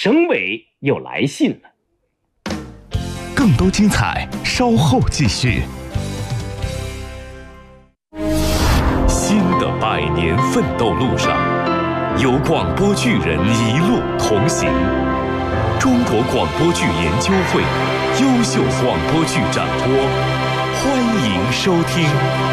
省委又来信了。 更多精彩稍后继续。新的100年奋斗路上，有广播剧人一路同行。中国广播剧研究会优秀广播剧展播，欢迎收听。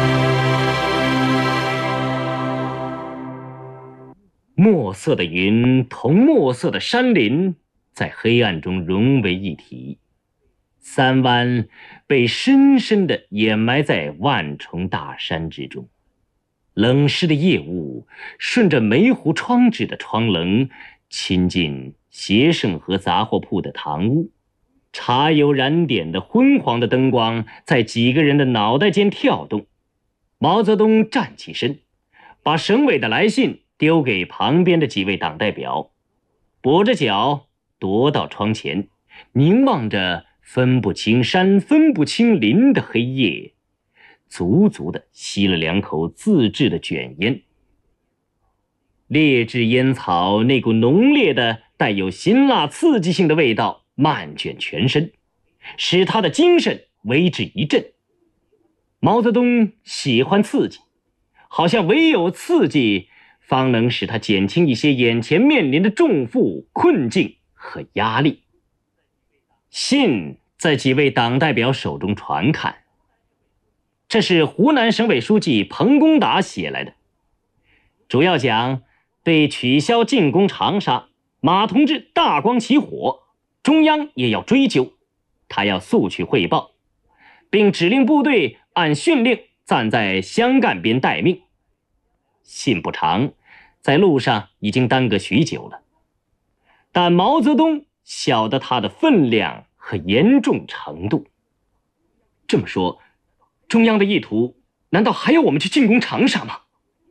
墨色的云同墨色的山林在黑暗中融为一体，三湾被深深地掩埋在万重大山之中。冷湿的夜雾顺着煤糊窗纸的窗棱侵进协盛和杂货铺的堂屋，茶油燃点的昏黄的灯光在几个人的脑袋间跳动。毛泽东站起身，把省委的来信丢给旁边的几位党代表，跛着脚踱到窗前，凝望着分不清山分不清林的黑夜，足足地吸了2口自制的卷烟。劣质烟草那股浓烈的带有辛辣刺激性的味道漫卷全身，使他的精神为之一振。毛泽东喜欢刺激，好像唯有刺激方能使他减轻一些眼前面临的重负、困境和压力。信在几位党代表手中传看，这是湖南省委书记彭公达写来的，主要讲对取消进攻长沙，马同志大光起火，中央也要追究，他要速去汇报，并指令部队按训令站在湘赣边待命。信不长，在路上已经耽搁许久了，但毛泽东晓得它的分量和严重程度。这么说，中央的意图难道还要我们去进攻长沙吗？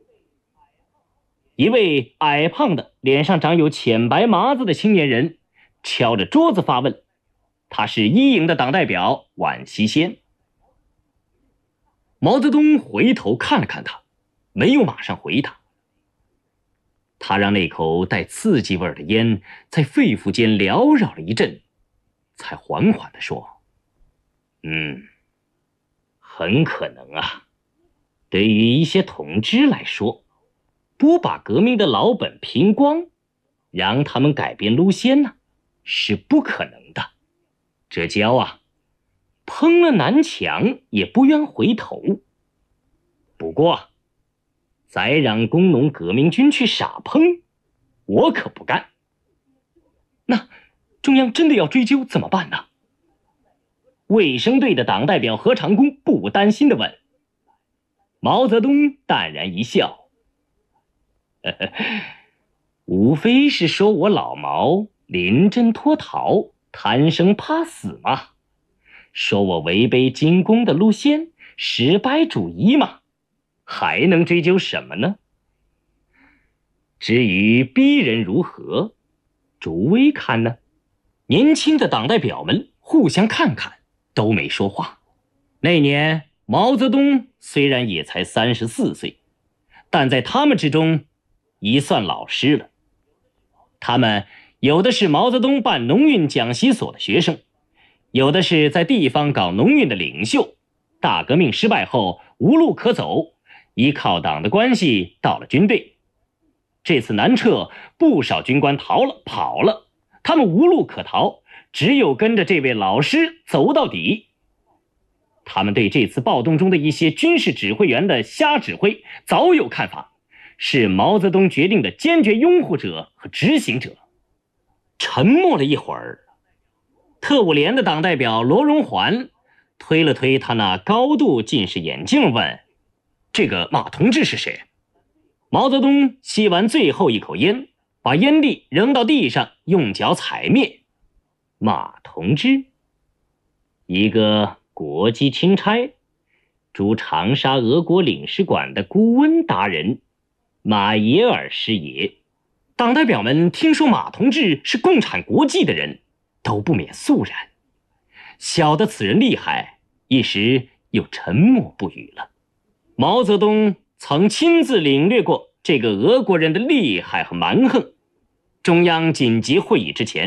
一位矮胖的脸上长有浅白麻子的青年人敲着桌子发问，他是一营的党代表宛希先。毛泽东回头看了看他，没有马上回答。他让那口带刺激味的烟在肺腑间缭绕了一阵，才缓缓地说：很可能啊，对于一些统治来说，不把革命的老本拼光，让他们改变路线呢，是不可能的。这叫啊，碰了南墙也不愿回头。不过再让工农革命军去傻碰，我可不干。那中央真的要追究怎么办呢？卫生队的党代表何长工不担心地问。毛泽东淡然一笑，无非是说我老毛临阵脱逃，贪生怕死嘛，说我违背进攻的路线，失败主义嘛，还能追究什么呢？至于逼人如何，诸位看呢？年轻的党代表们互相看看，都没说话。那年毛泽东虽然也才34岁，但在他们之中已算老师了。他们有的是毛泽东办农运讲习所的学生，有的是在地方搞农运的领袖，大革命失败后无路可走，依靠党的关系到了军队。这次南撤，不少军官逃了跑了，他们无路可逃，只有跟着这位老师走到底。他们对这次暴动中的一些军事指挥员的瞎指挥早有看法，是毛泽东决定的坚决拥护者和执行者。沉默了一会儿，特务连的党代表罗荣桓推了推他那高度近视眼镜问：这个马同志是谁？毛泽东吸完最后一口烟，把烟蒂扔到地上，用脚踩灭。马同志，一个国际钦差，驻长沙俄国领事馆的顾问达人，马耶尔师爷。党代表们听说马同志是共产国际的人，都不免肃然，晓得此人厉害，一时又沉默不语了。毛泽东曾亲自领略过这个俄国人的厉害和蛮横。中央紧急会议之前，